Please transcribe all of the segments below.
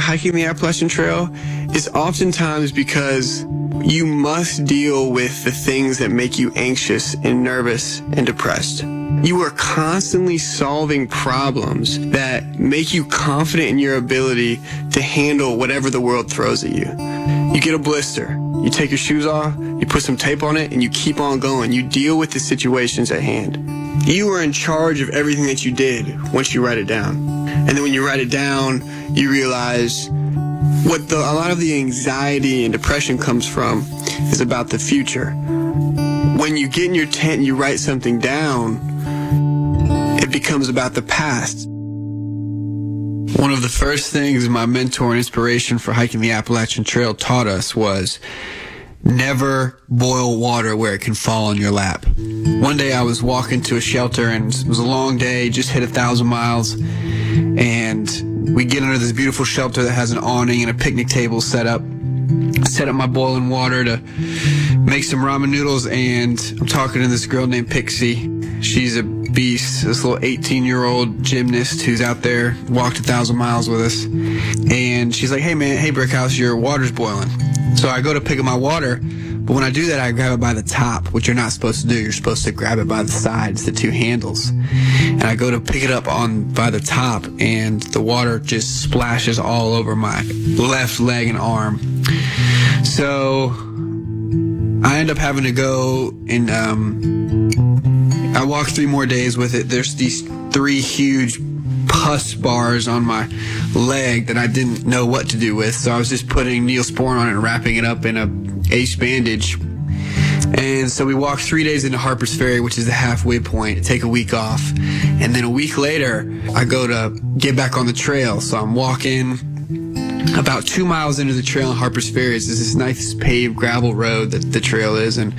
hiking the Appalachian Trail is oftentimes because you must deal with the things that make you anxious and nervous and depressed. You are constantly solving problems that make you confident in your ability to handle whatever the world throws at you. You get a blister, you take your shoes off, you put some tape on it, and you keep on going. You deal with the situations at hand. You are in charge of everything that you did once you write it down. And then when you write it down, you realize what a lot of the anxiety and depression comes from is about the future. When you get in your tent and you write something down, it becomes about the past. One of the first things my mentor and inspiration for hiking the Appalachian Trail taught us was never boil water where it can fall on your lap. One day I was walking to a shelter and it was a long day, just hit 1,000 miles, and we get under this beautiful shelter that has an awning and a picnic table set up. I set up my boiling water to make some ramen noodles, and I'm talking to this girl named Pixie. She's a beast, this little 18-year-old gymnast who's out there, walked 1,000 miles with us. And she's like, hey Brickhouse, your water's boiling. So I go to pick up my water, but when I do that, I grab it by the top, which you're not supposed to do. You're supposed to grab it by the sides, the two handles. And I go to pick it up by the top, and the water just splashes all over my left leg and arm. So I end up having to go and I walked 3 more days with it. There's these 3 huge pus bars on my leg that I didn't know what to do with, so I was just putting Neosporin on it and wrapping it up in a ace bandage. And so we walked 3 days into Harper's Ferry, which is the halfway point, take a week off. And then a week later, I go to get back on the trail. So I'm walking about 2 miles into the trail in Harper's Ferry. It's this nice paved gravel road that the trail is. And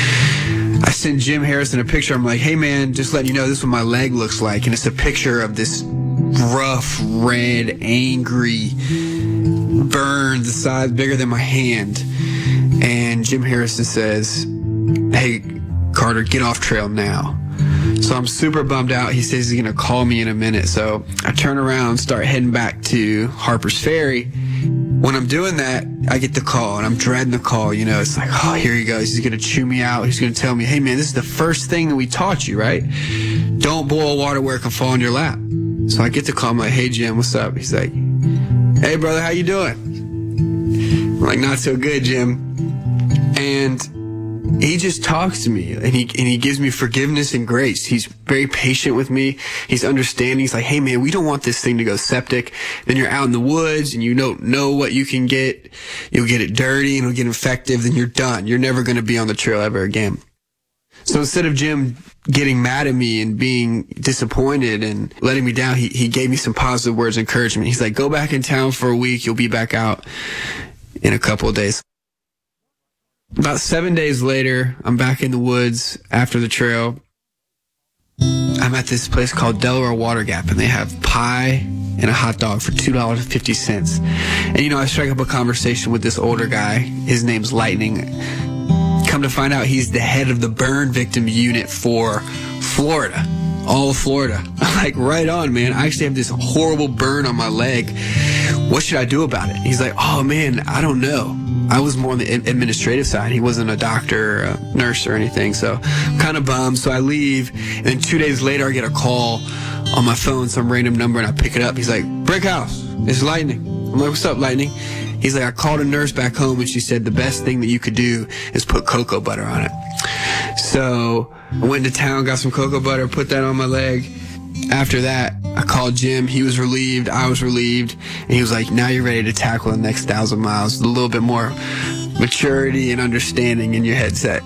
I sent Jim Harrison a picture. I'm like, hey man, just letting you know, this is what my leg looks like. And it's a picture of this rough, red, angry burn the size bigger than my hand. And Jim Harrison says, hey Carter, get off trail now. So I'm super bummed out. He says he's going to call me in a minute. So I turn around, start heading back to Harper's Ferry. When I'm doing that, I get the call, and I'm dreading the call. You know, it's like, oh, here he goes. He's going to chew me out. He's going to tell me, hey, man, this is the first thing that we taught you, right? Don't boil water where it can fall on your lap. So I get the call. I'm like, hey, Jim, what's up? He's like, hey, brother, how you doing? I'm like, not so good, Jim. And he just talks to me, and he gives me forgiveness and grace. He's very patient with me. He's understanding. He's like, hey man, we don't want this thing to go septic. Then you're out in the woods and you don't know what you can get. You'll get it dirty and it'll get infected. Then you're done. You're never going to be on the trail ever again. So instead of Jim getting mad at me and being disappointed and letting me down, he gave me some positive words of encouragement. He's like, go back in town for a week. You'll be back out in a couple of days. About 7 days later, I'm back in the woods after the trail. I'm at this place called Delaware Water Gap, and they have pie and a hot dog for $2.50. And, you know, I strike up a conversation with this older guy. His name's Lightning. Come to find out, he's the head of the burn victim unit for Florida. All of Florida. I'm like, right on, man. I actually have this horrible burn on my leg. What should I do about it? He's like, oh, man, I don't know. I was more on the administrative side. He wasn't a doctor or a nurse or anything, so I'm kind of bummed. So I leave, and then 2 days later, I get a call on my phone, some random number, and I pick it up. He's like, Brickhouse, it's Lightning. I'm like, what's up, Lightning? He's like, I called a nurse back home, and she said the best thing that you could do is put cocoa butter on it. So I went to town, got some cocoa butter, put that on my leg. After that, I called Jim. He was relieved. I was relieved. And he was like, now you're ready to tackle the next 1,000 miles with a little bit more maturity and understanding in your headset.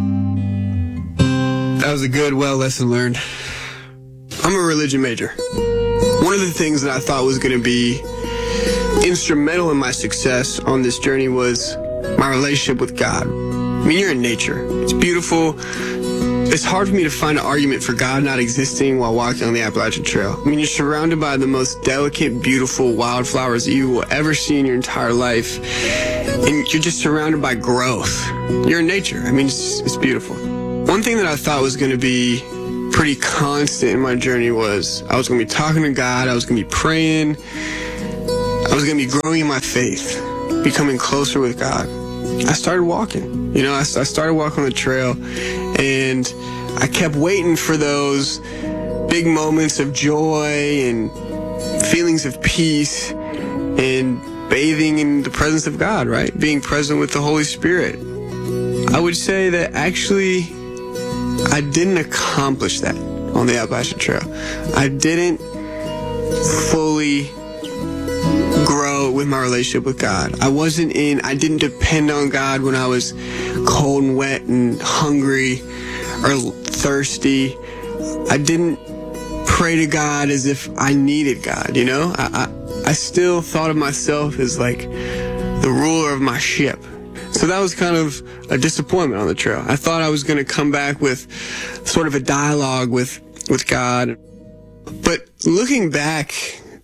That was a good, well lesson learned. I'm a religion major. One of the things that I thought was going to be instrumental in my success on this journey was my relationship with God. I mean, you're in nature. It's beautiful. It's hard for me to find an argument for God not existing while walking on the Appalachian Trail. I mean, you're surrounded by the most delicate, beautiful wildflowers that you will ever see in your entire life. And you're just surrounded by growth. You're in nature. I mean, it's beautiful. One thing that I thought was going to be pretty constant in my journey was I was going to be talking to God. I was going to be praying. I I was going to be growing in my faith, becoming closer with God, I started walking. I started walking on the trail, and I kept waiting for those big moments of joy and feelings of peace and bathing in the presence of God, right? Being present with the Holy Spirit. I would say that actually I didn't accomplish that on the Appalachian Trail. I didn't fully grow with my relationship with God. I didn't depend on God when I was cold and wet and hungry or thirsty. I didn't pray to God as if I needed God, I still thought of myself as like the ruler of my ship. So that was kind of a disappointment on the trail. I thought I was going to come back with sort of a dialogue with God. But looking back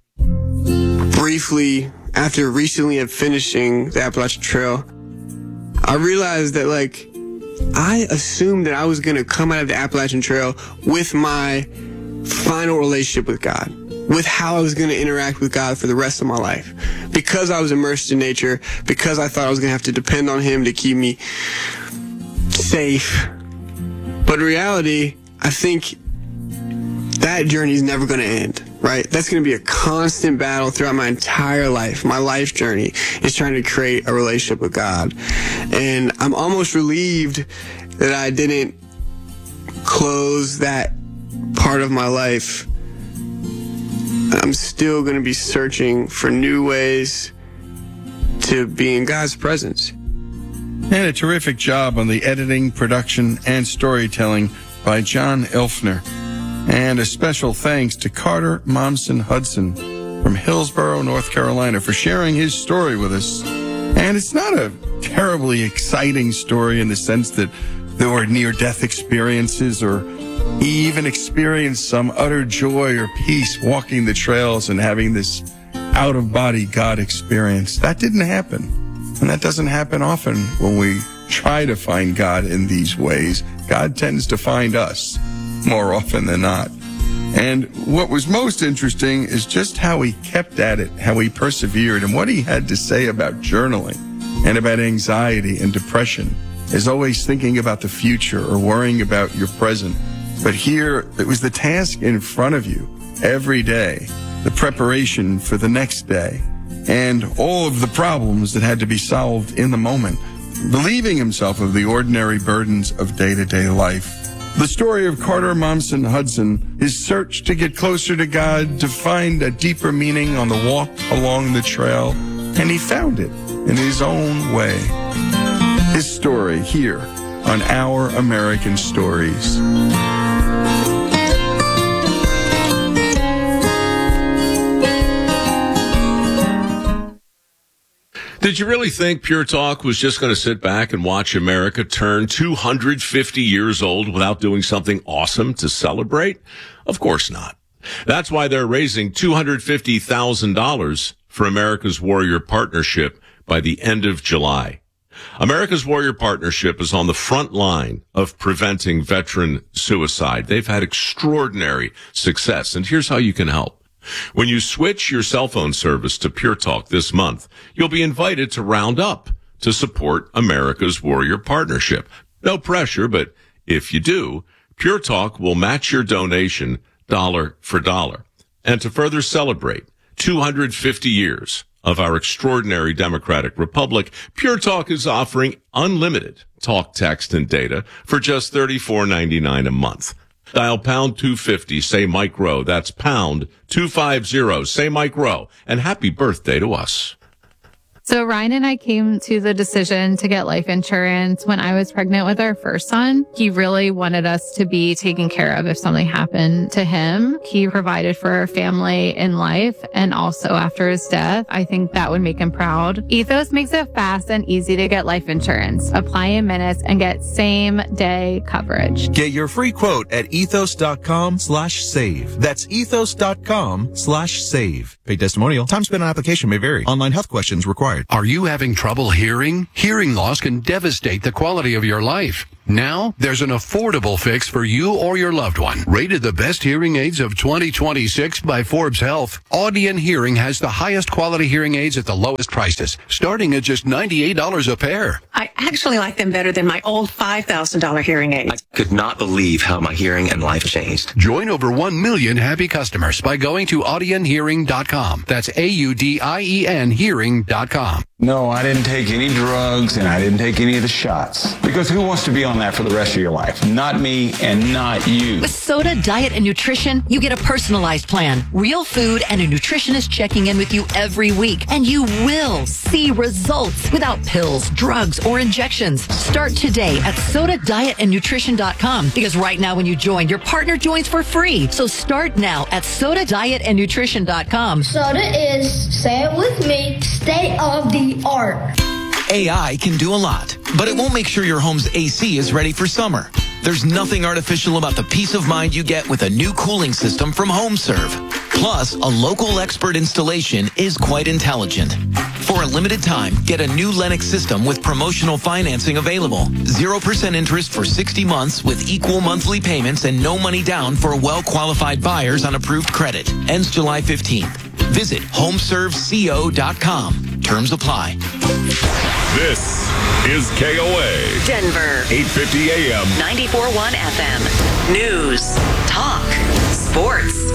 briefly after recently finishing the Appalachian Trail, I realized that I assumed that I was going to come out of the Appalachian Trail with my final relationship with God, with how I was going to interact with God for the rest of my life. Because I was immersed in nature, because I thought I was going to have to depend on Him to keep me safe. But in reality, I think that journey is never going to end, right? That's going to be a constant battle throughout my entire life. My life journey is trying to create a relationship with God. And I'm almost relieved that I didn't close that part of my life. I'm still going to be searching for new ways to be in God's presence. And a terrific job on the editing, production, and storytelling by John Elfner. And a special thanks to Carter Momsen Hudson from Hillsborough, North Carolina, for sharing his story with us. And it's not a terribly exciting story in the sense that there were near-death experiences or he even experienced some utter joy or peace walking the trails and having this out-of-body God experience. That didn't happen. And that doesn't happen often when we try to find God in these ways. God tends to find us more often than not. And what was most interesting is just how he kept at it, how he persevered, and what he had to say about journaling and about anxiety and depression, is always thinking about the future or worrying about your present. But here, it was the task in front of you every day, the preparation for the next day, and all of the problems that had to be solved in the moment, relieving himself of the ordinary burdens of day-to-day life. The story of Carter Momsen Hudson, his search to get closer to God, to find a deeper meaning on the walk along the trail, and he found it in his own way. His story here on Our American Stories. Did you really think Pure Talk was just going to sit back and watch America turn 250 years old without doing something awesome to celebrate? Of course not. That's why they're raising $250,000 for America's Warrior Partnership by the end of July. America's Warrior Partnership is on the front line of preventing veteran suicide. They've had extraordinary success, and here's how you can help. When you switch your cell phone service to Pure Talk this month, you'll be invited to round up to support America's Warrior Partnership. No pressure, but if you do, Pure Talk will match your donation dollar for dollar. And to further celebrate 250 years of our extraordinary democratic republic, Pure Talk is offering unlimited talk, text, and data for just $34.99 a month. Dial pound 250, say Mike Rowe. That's pound 250, say Mike Rowe. And happy birthday to us. So Ryan and I came to the decision to get life insurance when I was pregnant with our first son. He really wanted us to be taken care of if something happened to him. He provided for our family in life and also after his death. I think that would make him proud. Ethos makes it fast and easy to get life insurance. Apply in minutes and get same day coverage. Get your free quote at ethos.com/save. That's ethos.com/save. Paid testimonial. Time spent on application may vary. Online health questions required. Are you having trouble hearing? Hearing loss can devastate the quality of your life. Now, there's an affordable fix for you or your loved one. Rated the best hearing aids of 2026 by Forbes Health, Audion Hearing has the highest quality hearing aids at the lowest prices, starting at just $98 a pair. I actually like them better than my old $5,000 hearing aids. I could not believe how my hearing and life changed. Join over 1 million happy customers by going to audionhearing.com. That's AUDIEN hearing.com. No, I didn't take any drugs and I didn't take any of the shots. Because who wants to be on that for the rest of your life? Not me and not you. With Soda Diet and Nutrition, you get a personalized plan, real food, and a nutritionist checking in with you every week. And you will see results without pills, drugs, or injections. Start today at SodaDietAndNutrition.com because right now when you join, your partner joins for free. So start now at SodaDietAndNutrition.com. Soda is, say it with me, state of the art. AI can do a lot, but it won't make sure your home's AC is ready for summer. There's nothing artificial about the peace of mind you get with a new cooling system from HomeServe. Plus, a local expert installation is quite intelligent. For a limited time, get a new Lennox system with promotional financing available. 0% interest for 60 months with equal monthly payments and no money down for well-qualified buyers on approved credit. Ends July 15th. Visit homeserveco.com. Terms apply. This is KOA. Denver. 850 AM. 94.1 FM. News. Talk. Sports.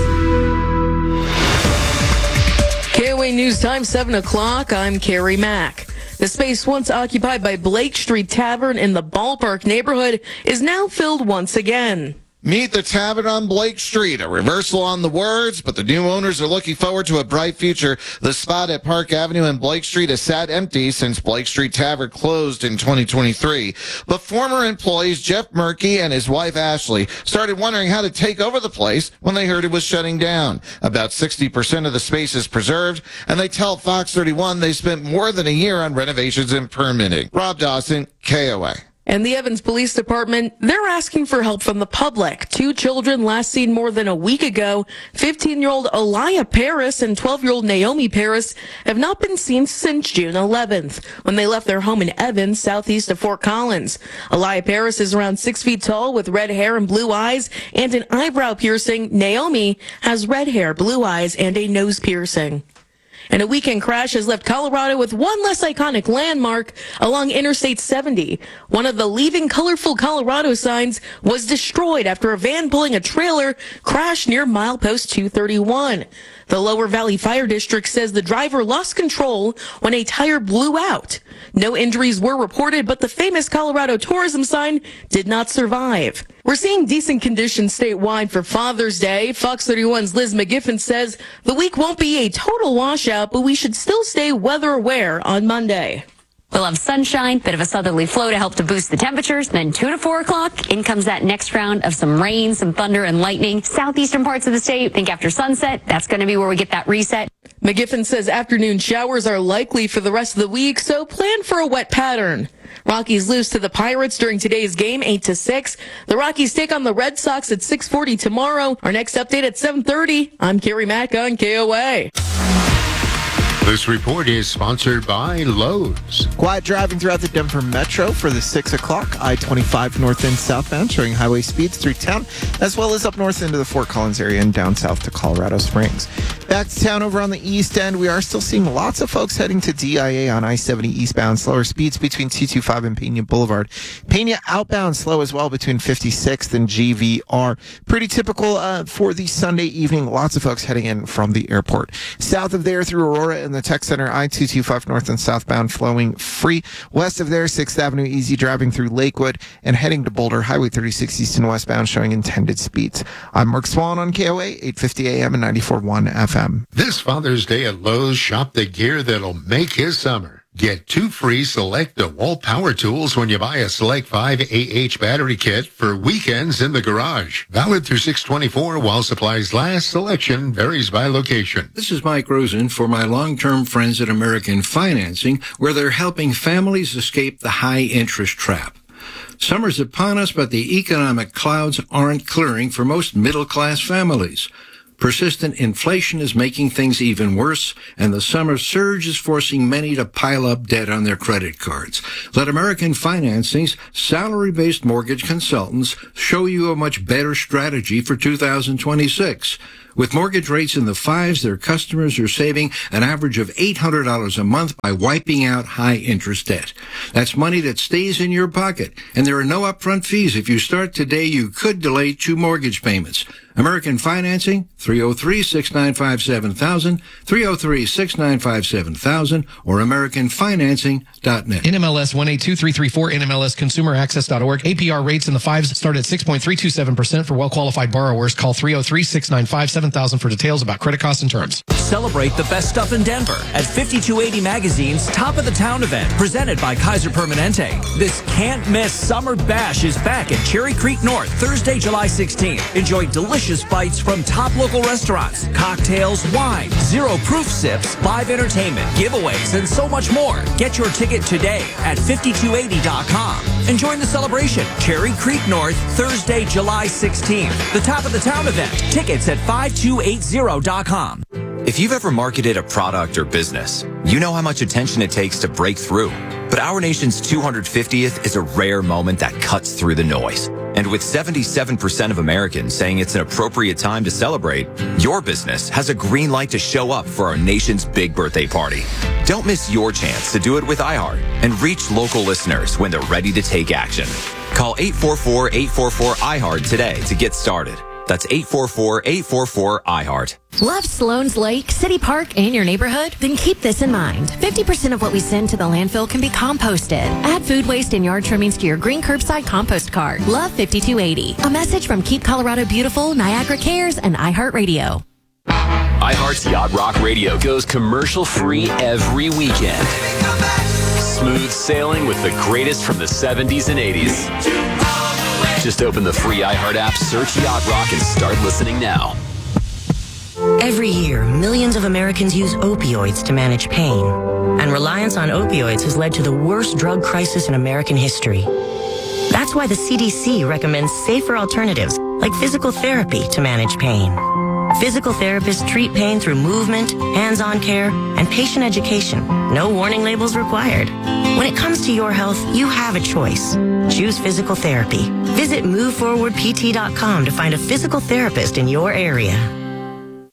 KOA News Time, 7 o'clock. I'm Carrie Mack. The space once occupied by Blake Street Tavern in the Ballpark neighborhood is now filled once again. Meet the Tavern on Blake Street, a reversal on the words, but the new owners are looking forward to a bright future. The spot at Park Avenue and Blake Street has sat empty since Blake Street Tavern closed in 2023. But former employees Jeff Murky and his wife Ashley started wondering how to take over the place when they heard it was shutting down. About 60% of the space is preserved, and they tell Fox 31 they spent more than a year on renovations and permitting. Rob Dawson, KOA. And the Evans Police Department, they're asking for help from the public. 2 children last seen more than a week ago, 15-year-old Aliyah Paris and 12-year-old Naomi Paris, have not been seen since June 11th, when they left their home in Evans, southeast of Fort Collins. Aliyah Paris is around 6 feet tall with red hair and blue eyes and an eyebrow piercing. Naomi has red hair, blue eyes, and a nose piercing. And a weekend crash has left Colorado with one less iconic landmark along Interstate 70. One of the Leaving Colorful Colorado signs was destroyed after a van pulling a trailer crashed near milepost 231. The Lower Valley Fire District says the driver lost control when a tire blew out. No injuries were reported, but the famous Colorado tourism sign did not survive. We're seeing decent conditions statewide for Father's Day. Fox 31's Liz McGiffin says the week won't be a total washout, but we should still stay weather aware on Monday. We'll have sunshine, bit of a southerly flow to help to boost the temperatures. Then 2 to 4 o'clock, in comes that next round of some rain, some thunder and lightning. Southeastern parts of the state, think after sunset, that's going to be where we get that reset. McGiffin says afternoon showers are likely for the rest of the week, so plan for a wet pattern. Rockies lose to the Pirates during today's game, 8-6. The Rockies take on the Red Sox at 6:40 tomorrow. Our next update at 7:30. I'm Carrie Mack on KOA. This report is sponsored by Lowe's. Quiet driving throughout the Denver Metro for the 6 o'clock I-25 north and southbound, showing highway speeds through town, as well as up north into the Fort Collins area and down south to Colorado Springs. Back to town over on the east end, we are still seeing lots of folks heading to DIA on I-70 eastbound, slower speeds between 225 and Pena Boulevard. Pena outbound slow as well between 56th and GVR. Pretty typical for the Sunday evening. Lots of folks heading in from the airport. South of there through Aurora and the Tech Center, I-225 north and southbound flowing free. West of there, 6th Avenue easy driving through Lakewood and heading to Boulder, Highway 36 east and westbound showing intended speeds. I'm Mark Swan on KOA, 850 AM and 94.1 FM. This Father's Day at Lowe's, shop the gear that'll make his summer. Get 2 free Select DeWalt power tools when you buy a Select 5 AH battery kit for weekends in the garage. Valid through 6/24 while supplies last. Selection varies by location. This is Mike Rosen for my long-term friends at American Financing, where they're helping families escape the high-interest trap. Summer's upon us, but the economic clouds aren't clearing for most middle-class families. Persistent inflation is making things even worse, and the summer surge is forcing many to pile up debt on their credit cards. Let American Financing's salary-based mortgage consultants show you a much better strategy for 2026. With mortgage rates in the 5s, their customers are saving an average of $800 a month by wiping out high-interest debt. That's money that stays in your pocket, and there are no upfront fees. If you start today, you could delay 2 mortgage payments. American Financing, 303-695-7000, 303-695-7000, or AmericanFinancing.net. NMLS 182334, NMLSConsumerAccess.org. APR rates in the 5s start at 6.327% for well-qualified borrowers. Call 303-695-7000 for details about credit costs and terms. Celebrate the best stuff in Denver at 5280 Magazine's Top of the Town event, presented by Kaiser Permanente. This can't-miss Summer Bash is back at Cherry Creek North, Thursday, July 16th. Enjoy delicious bites from top local restaurants, cocktails, wine, zero-proof sips, live entertainment, giveaways, and so much more. Get your ticket today at 5280.com and join the celebration. Cherry Creek North, Thursday, July 16th. The Top of the Town event. Tickets at 5280.com. If you've ever marketed a product or business, you know how much attention it takes to break through. But our nation's 250th is a rare moment that cuts through the noise. And with 77% of Americans saying it's an appropriate time to celebrate, your business has a green light to show up for our nation's big birthday party. Don't miss your chance to do it with iHeart and reach local listeners when they're ready to take action. Call 844-844-iHeart today to get started. That's 844-844-iHeart. Love Sloan's Lake, City Park, and your neighborhood? Then keep this in mind. 50% of what we send to the landfill can be composted. Add food waste and yard trimmings to your green curbside compost cart. Love 5280. A message from Keep Colorado Beautiful, Niagara Cares, and iHeartRadio. iHeart's Yacht Rock Radio goes commercial-free every weekend. Smooth sailing with the greatest from the 70s and 80s. Just open the free iHeart app, search Yacht Rock, and start listening now. Every year, millions of Americans use opioids to manage pain. And reliance on opioids has led to the worst drug crisis in American history. That's why the CDC recommends safer alternatives like physical therapy to manage pain. Physical therapists treat pain through movement, hands-on care, and patient education. No warning labels required. When it comes to your health, you have a choice. Choose physical therapy. Visit MoveForwardPT.com to find a physical therapist in your area.